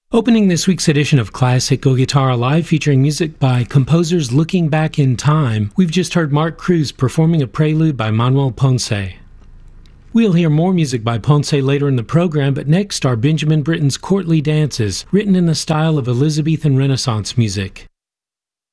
Opening this week's edition of Classical Guitar Live featuring music by composers looking back in time, we've just heard Mark Cruz performing a prelude by Manuel Ponce. We'll hear more music by Ponce later in the program, but next are Benjamin Britten's courtly dances, written in the style of Elizabethan Renaissance music.